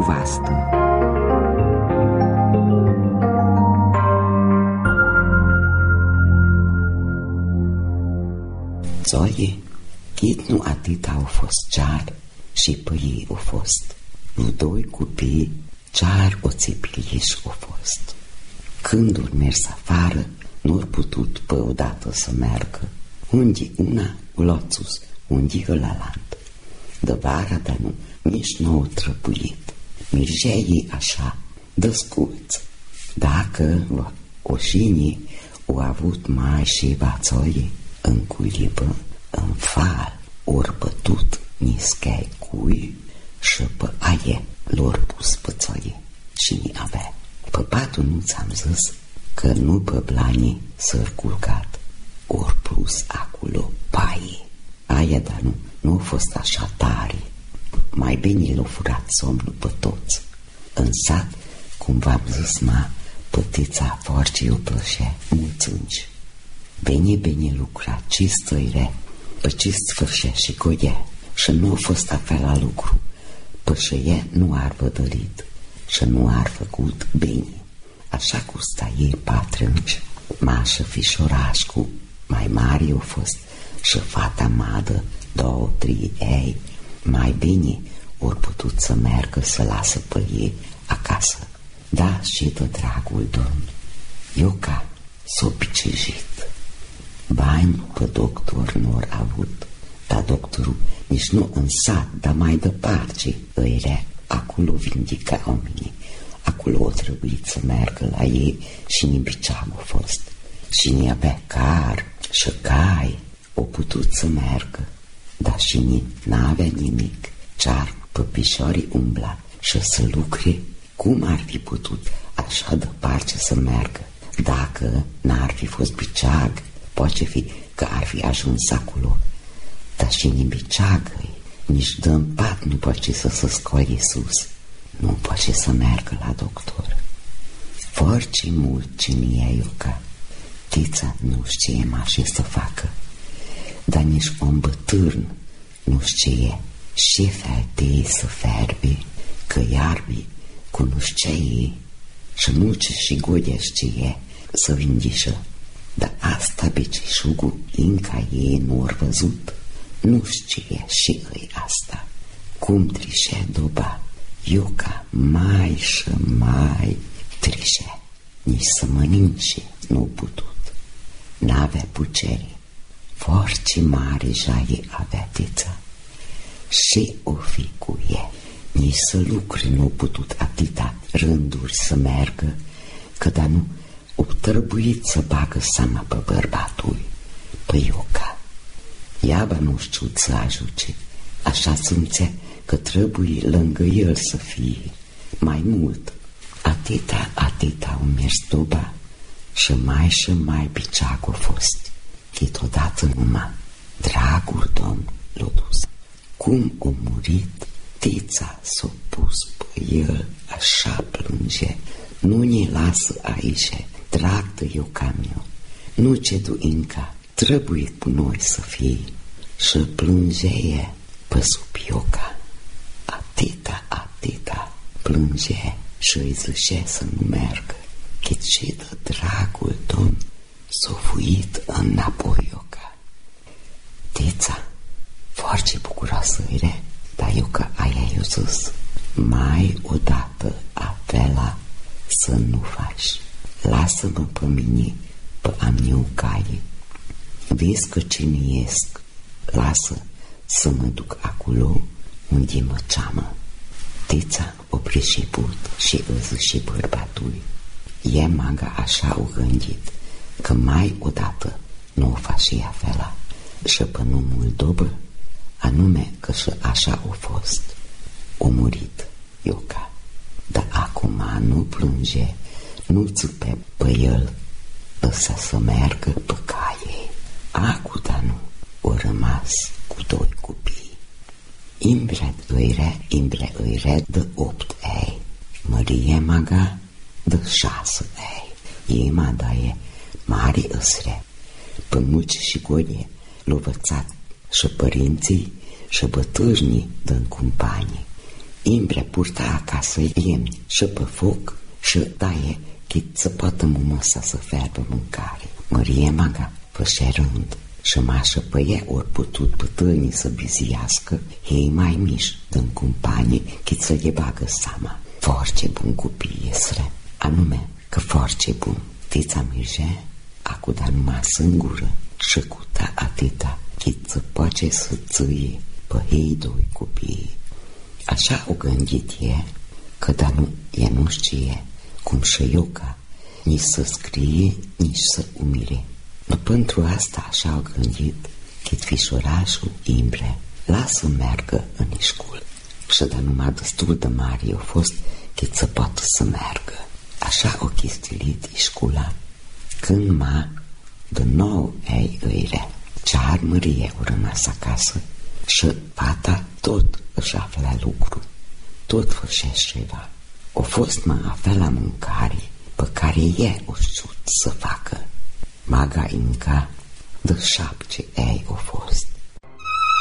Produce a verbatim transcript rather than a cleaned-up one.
nevastă. Zoie, chit nu atât au fost jar și pe ei au fost. Nu doi copii, jar o țepliș au fost. Când ori mers afară, nu-or putut pe odată să meargă. Unde una, loțus, unde ălalant. De vara, dar nu, nici n-au trăpuit. Mirgea ei așa, dăsculță. Dacă oșinii au avut mai și vațoie, în culibă, în fal, ori bătut nischei cui și pe aie lor pus pățoie. Cine avea? Pe patul nu ți-am zis că nu pe blanii s-ar culcat, ori plus acolo paie. Aia, dar nu, nu a fost așa tare. Mai bine l-a furat somnul pe toți. În sat, cum v-am zis, ma, pătița force o plășea mulțânci. Bine, bine lucra, ce stăire, pe ce sfârșea și godea. Și nu a fost afel la lucru, pe și ea nu ar vădărit și nu ar făcut bine. Așa cu sta ei patrânci, mașă fișorașcu, mai mari au fost și fata madă, două, trei ei, mai bine ori putut să meargă să lasă pe ei acasă. Da, și de dragul domn, Ioca s-o picejit. Bani pe doctor nu-or avut, dar doctorul nici nu în sat, dar mai departe îi acolo vindica oamenii. Acolo o trebuit să meargă la ei și nimbiceam a fost. Și ni avea car și cai, o putut să meargă, dar și ni n-avea nimic, cear pe pișorii umbla și să lucre. Cum ar fi putut așa departe să meargă? Dacă n-ar fi fost biceag, poate fi că ar fi ajuns acolo. Dar și nimbiceagă-i, nici dă-n pat nu poate să se scolie sus. Nu poate să meargă la doctor. Foarte mult cine e Ioca. Tița nu știe mașe să facă, dar nici om bătârn nu știe ce fel de ei să ferbe, că iarbi cu nu știe ei și mulce și godea știe să vindișă. Dar asta becișugul încă ei nu-or văzut, nu știe și îi asta. Cum trișe doba, Ioca mai și mai trișe, nici să mănânce nu putut. N-avea pucere, foarte mare jaie avea tița. Și o fi cu ea, nici să lucre nu putut atâta rânduri să meargă, că da nu o trebuit să bagă seama pe bărbatul, pe Ioca. Iaba nu știu să ajute, așa simțea că trebuie lângă el să fie. Mai mult, atâta, atâta au mers doba și mai și mai biceag a fost. Câteodată numai dragul domn l-a dus. Cum a murit, tița s-a pus pe el, așa plânge. Nu ne lasă aici, drag de Ioca meu, nu cedu încă, trebuie cu noi să fie. Și plânge e pe sub Ioca. Atâta, atâta plânge și îi zice să nu meargă, cât și de dragul domn s-a fuit înapoi Ioca. Tița, foarte bucuroasă era, dar Ioca aia i-a zis, mai odată apela să nu faci. Lasă-mă pe mine pe amniu caie. Vezi că cine iesc, lasă să mă duc acolo unde mă ceamă. Tița o priceput și îți și bărbatului. E maga așa o gândit că mai odată nu o face ea fela și pe numul dobă, anume că și așa o fost. O murit Ioca, dar acum nu plânge, nu țupe pe el, ăsta să meargă pe caie. Acu, dar nu, o rămas cu doi copii. Imbret îire, imbre îire de opt ei, Mărie maga de șase ei. Ema daie mari îsre, pe mulci și godie l-au vățat și părinții și bătârnii din companii. Imbre purta acasă iemni și pe foc și taie chit să poată mumăsa să ferbă mâncare. Mărie maga fășe rând și mașă pe ea ori putut pătâlnii să biziască, ei mai mici, dând companii, chit să le bagă seama. Foarte bun copii iesre, anume că foarte bun. Tița Mirge acu da numai singură și cu ta atâta, chit să poate să țâie pe ei doi copii. Așa o gândit e, că da nu, e nu știe cum și Ioca, nici să scrie, nici să umire. Nu pentru asta așa au gândit, chit fișorașul Imbre lasă meargă în școală. Și da numai destul de mari au fost, chit să poată să meargă. Așa o chistilit școala, când ma de nou ei îire. Cear Mărie au rămas acasă și fata tot își afla lucru, tot făcea ceva. O fost mă afla la mâncare pe care e o știut să facă. Maga Inca de șapte ei au fost.